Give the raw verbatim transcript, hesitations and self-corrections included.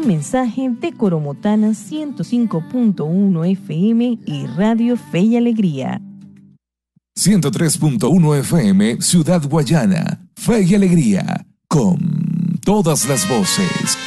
Un mensaje de Coromotana ciento cinco punto uno F M y Radio Fe y Alegría. ciento tres punto uno F M, Ciudad Guayana. Fe y Alegría, con todas las voces.